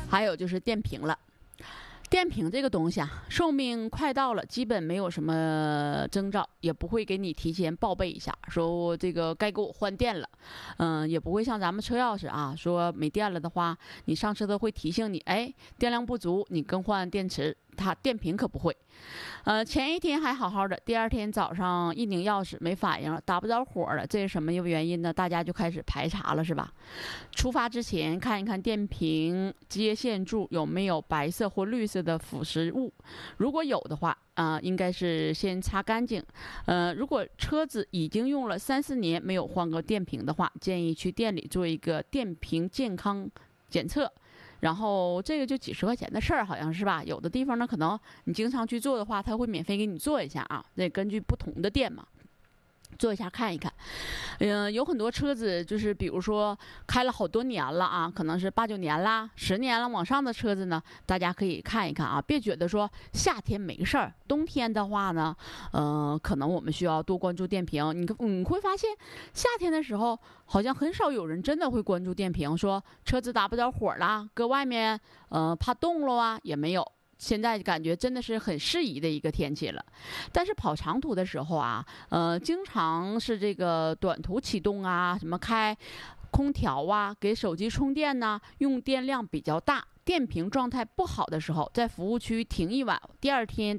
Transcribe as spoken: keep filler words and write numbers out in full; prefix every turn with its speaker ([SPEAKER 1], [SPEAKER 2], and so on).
[SPEAKER 1] 还有就是电瓶了。电瓶这个东西啊，寿命快到了，基本没有什么征兆，也不会给你提前报备一下，说这个该给我换电了。嗯，也不会像咱们车钥匙啊，说没电了的话，你上车都会提醒你，哎，电量不足，你更换电池。它电瓶可不会，呃，前一天还好好的，第二天早上一拧钥匙没反应了，打不着火了，这是什么原因呢？大家就开始排查了，是吧？出发之前看一看电瓶接线柱有没有白色或绿色的腐蚀物，如果有的话，啊、呃，应该是先擦干净。呃，如果车子已经用了三四年没有换过电瓶的话，建议去店里做一个电瓶健康检测。然后这个就几十块钱的事儿，好像是吧？有的地方呢，可能你经常去做的话，他会免费给你做一下啊。那根据不同的店嘛，做一下看一看。嗯、呃，有很多车子就是比如说开了好多年了啊，可能是八九年啦、十年了往上的车子呢，大家可以看一看啊，别觉得说夏天没事儿，冬天的话呢，呃，可能我们需要多关注电瓶。你你会发现，夏天的时候好像很少有人真的会关注电瓶，说车子打不着火啦，搁外面呃怕冻了啊，也没有。现在感觉真的是很适宜的一个天气了，但是跑长途的时候啊，呃，经常是这个短途启动啊，什么开空调啊，给手机充电呐、啊，用电量比较大，电瓶状态不好的时候，在服务区停一晚，第二天